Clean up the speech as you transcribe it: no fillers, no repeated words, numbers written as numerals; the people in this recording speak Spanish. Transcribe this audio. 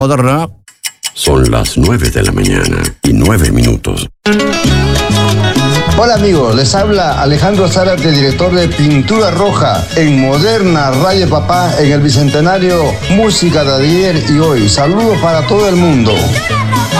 Moderna. Son las 9:09 Hola amigos, les habla Alejandro Zárate, director de Pintura Roja en Moderna Radio Papá en el Bicentenario Música de ayer y hoy. Saludos para todo el mundo.